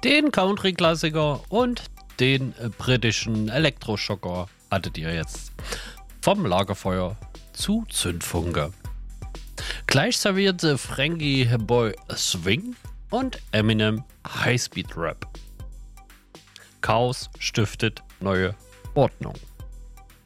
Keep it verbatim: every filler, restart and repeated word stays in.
Den Country-Klassiker und den äh, britischen Elektroschocker hattet ihr jetzt. Vom Lagerfeuer zu Zündfunke. Gleich servierte Frankie Boy Swing und Eminem Highspeed Rap. Chaos stiftet neue Ordnung.